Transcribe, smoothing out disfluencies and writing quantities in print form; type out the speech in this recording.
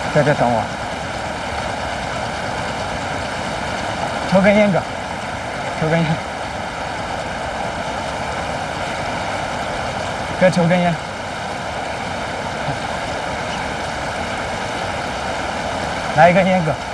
在这等我。抽根烟哥，抽根烟。哥抽根烟。来一根烟哥。